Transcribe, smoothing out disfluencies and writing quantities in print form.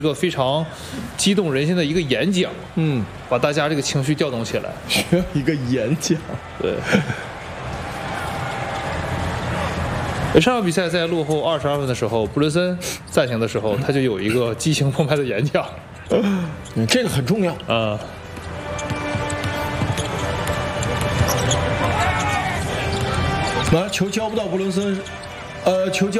一个非常激动人心的一个演讲，把大家这个情绪调动起来。 需要一个演讲， 对。上场比赛在落后22分的时候，布伦森暂停的时候，他就有一个激情澎湃的演讲， 这个很重要啊。 球交不到布伦森，球交。